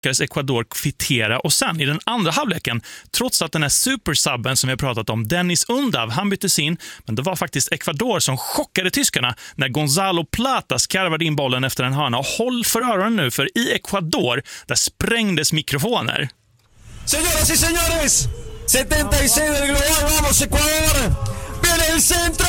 Ecuador kvittera och sen i den andra halvleken, trots att den här supersubben som vi har pratat om, Dennis Undav, han byttes in, men det var faktiskt Ecuador som chockade tyskarna när Gonzalo Plata skarvade in bollen efter en hörna. Och håll för öronen nu, för i Ecuador där sprängdes mikrofoner. Señoras y señores, 76 del global, vamos Ecuador, viene el centro!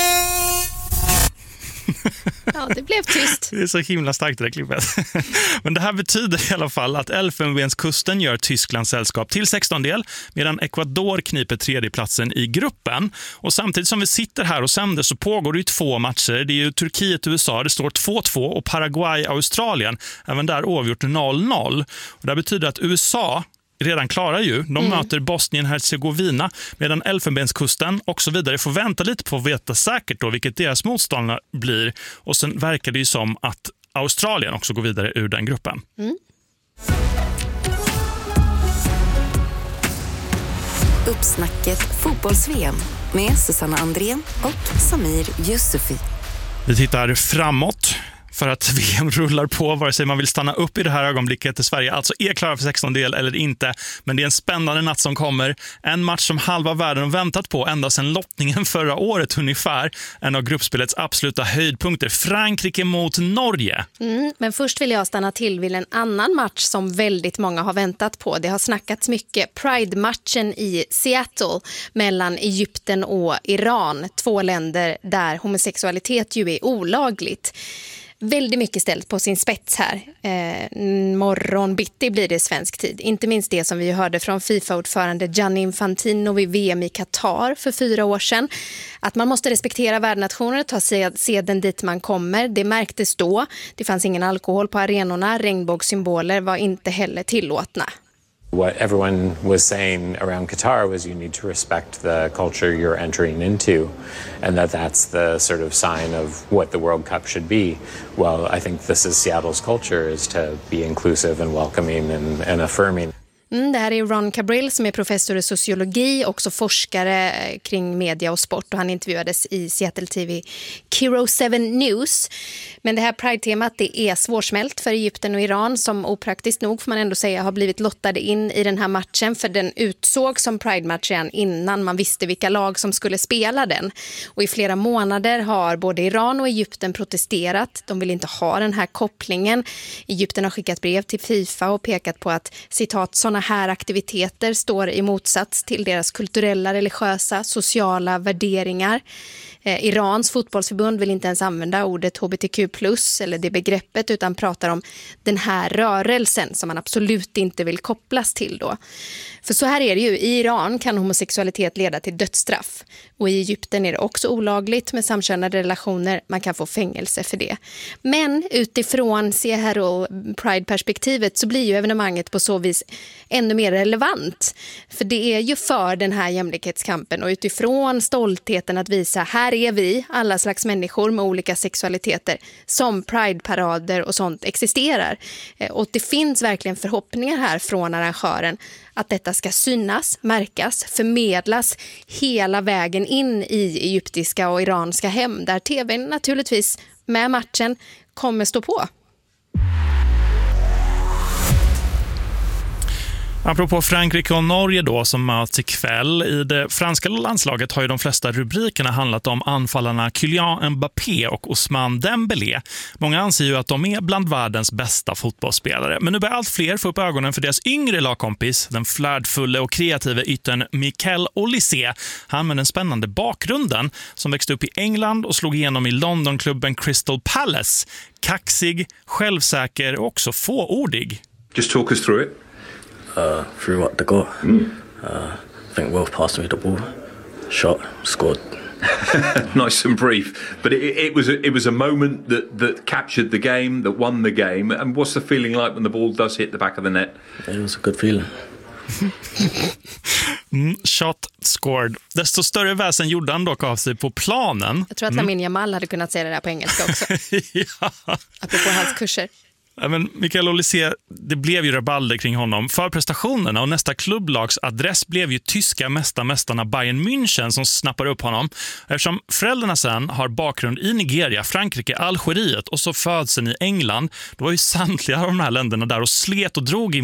Ja, det blev tyst. Det är så himla starkt det där klippet. Men det här betyder i alla fall att Elfenbenskusten gör Tysklands sällskap till 16-del, medan Ecuador kniper tredjeplatsen i gruppen. Och samtidigt som vi sitter här och sänder så pågår det ju 2 matcher. Det är ju Turkiet-USA, det står 2-2, och Paraguay-Australien, även där oavgjort 0-0. Och det betyder att USA redan klarar ju. De möter Bosnien-Herzegovina, medan Elfenbenskusten och så vidare får vänta lite på att veta säkert då vilket deras motståndare blir. Och sen verkar det ju som att Australien också går vidare ur den gruppen. Uppsnacket fotbolls-VM med Susanna Andrén och Samir Yusufi. Vi tittar framåt för att VM rullar på, vare sig man vill stanna upp i det här ögonblicket. Sverige alltså är klara för 16-del eller inte. Men det är en spännande natt som kommer. En match som halva världen har väntat på ända sedan lottningen förra året ungefär. En av gruppspelets absoluta höjdpunkter. Frankrike mot Norge. Men först vill jag stanna till vid en annan match som väldigt många har väntat på. Det har snackats mycket. Pride-matchen i Seattle mellan Egypten och Iran. 2 länder där homosexualitet ju är olagligt. Väldigt mycket ställt på sin spets här. Morgon bitti blir det svensk tid. Inte minst det som vi hörde från FIFA-ordförande Gianni Infantino vid VM i Qatar för 4 år sedan. Att man måste respektera värdnationer och ta seden dit man kommer. Det märktes då. Det fanns ingen alkohol på arenorna. Regnbågssymboler var inte heller tillåtna. What everyone was saying around Qatar was you need to respect the culture you're entering into, and that's the sort of sign of what the World Cup should be. Well, I think this is Seattle's culture, is to be inclusive and welcoming and affirming. Det här är Ron Cabrell som är professor i sociologi, också forskare kring media och sport, och han intervjuades i Seattle TV Kiro 7 News. Men det här Pride-temat, det är svårsmält för Egypten och Iran som opraktiskt nog får man ändå säga har blivit lottade in i den här matchen, för den utsåg som Pride-match redan innan man visste vilka lag som skulle spela den. Och i flera månader har både Iran och Egypten protesterat. De vill inte ha den här kopplingen. Egypten har skickat brev till FIFA och pekat på att, citat, sådana här aktiviteter står i motsats till deras kulturella, religiösa, sociala värderingar. Irans fotbollsförbund vill inte ens använda ordet hbtq+ eller det begreppet, utan pratar om den här rörelsen som man absolut inte vill kopplas till då. För så här är det ju, i Iran kan homosexualitet leda till dödsstraff, och i Egypten är det också olagligt med samkönade relationer, man kan få fängelse för det. Men utifrån Seattle Pride-perspektivet så blir ju evenemanget på så vis ännu mer relevant, för det är ju för den här jämlikhetskampen och utifrån stoltheten att visa, här är vi, alla slags människor med olika sexualiteter, som Pride-parader och sånt existerar. Och det finns verkligen förhoppningar här från arrangören att detta ska synas, märkas, förmedlas hela vägen in i egyptiska och iranska hem, där tv naturligtvis med matchen kommer stå på. Apropå Frankrike och Norge då som möts ikväll. I det franska landslaget har ju de flesta rubrikerna handlat om anfallarna Kylian Mbappé och Ousmane Dembélé. Många anser ju att de är bland världens bästa fotbollsspelare. Men nu börjar allt fler få upp ögonen för deras yngre lagkompis, den flärdfulla och kreativa yttern Michael Olise. Han med den spännande bakgrunden som växte upp i England och slog igenom i Londonklubben Crystal Palace. Kaxig, självsäker och också fåordig. Just talk us through it. Through what the goal. I think Wolf passed me the ball, shot, scored. Nice and brief, but it was a moment that captured the game, that won the game. And what's the feeling like when the ball does hit the back of the net? It was a good feeling. Shot, scored. Desto större väsen gjorde han dock av sig på planen. Jag tror att Lamine Yamal hade kunnat säga det där på engelska också. Ja. Apropå hans kurser. Ja, men Michael Olise, det blev ju rabalder kring honom för prestationerna, och nästa klubblags adress blev ju tyska mästarna Bayern München som snappar upp honom. Eftersom föräldrarna sen har bakgrund i Nigeria, Frankrike, Algeriet och så födseln i England, då var ju samtliga av de här länderna där och slet och drog i